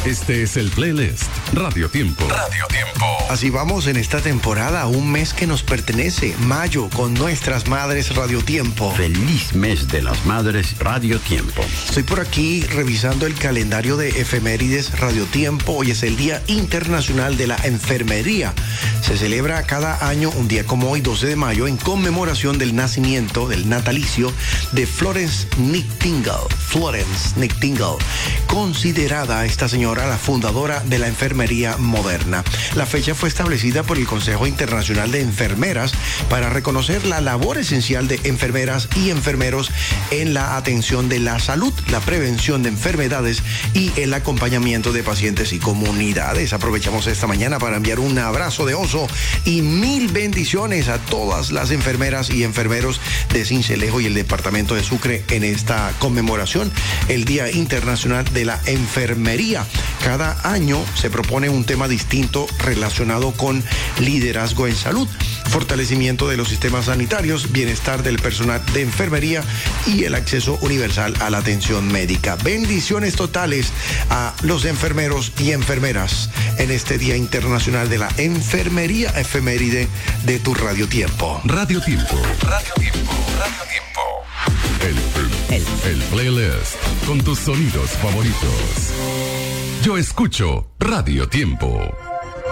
Este es el playlist Radio Tiempo. Radio Tiempo. Así vamos en esta temporada, un mes que nos pertenece, mayo, con nuestras madres Radio Tiempo. Feliz mes de las madres Radio Tiempo. Estoy por aquí revisando el calendario de efemérides Radio Tiempo. Hoy es el Día Internacional de la Enfermería. Se celebra cada año un día como hoy, 12 de mayo, en conmemoración del nacimiento, del natalicio de Florence Nightingale. Florence Nightingale, considerada esta señora la fundadora de la enfermería moderna. La fecha fue establecida por el Consejo Internacional de Enfermeras para reconocer la labor esencial de enfermeras y enfermeros en la atención de la salud, la prevención de enfermedades y el acompañamiento de pacientes y comunidades. Aprovechamos esta mañana para enviar un abrazo de oso y 1000 bendiciones a todas las enfermeras y enfermeros de Sincelejo y el departamento de Sucre en esta conmemoración, el Día Internacional de la Enfermería. Cada año se propone un tema distinto relacionado con liderazgo en salud, fortalecimiento de los sistemas sanitarios, bienestar del personal de enfermería y el acceso universal a la atención médica. Bendiciones totales a los enfermeros y enfermeras en este Día Internacional de la Enfermería, efeméride de tu Radio Tiempo. Radio Tiempo. Radio Tiempo. Radio Tiempo. El playlist con tus sonidos favoritos. Yo escucho Radio Tiempo.